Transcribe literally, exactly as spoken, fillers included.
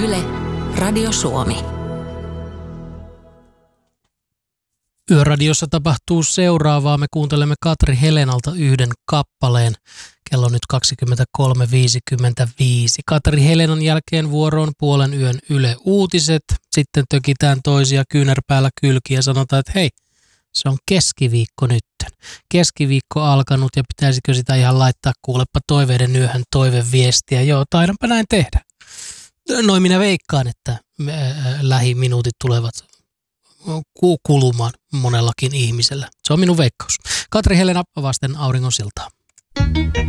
Yle, Radio Suomi. Yöradiossa tapahtuu seuraavaa. Me kuuntelemme Katri Helenalta yhden kappaleen. Kello on nyt kaksikymmentäkolme viisikymmentäviisi. Katri Helenan jälkeen vuoroon puolen yön Yle Uutiset. Sitten tökitään toisia kyynärpäällä kylkiä ja sanotaan, että hei, se on keskiviikko nytten. Keskiviikko alkanut ja pitäisikö sitä ihan laittaa kuulepa toiveiden yöhön toiveviestiä. Joo, taidanpa näin tehdä. Noin minä veikkaan, että lähiminuutit tulevat kulumaan monellakin ihmisellä. Se on minun veikkaus. Katri Helena vasten auringon siltaa.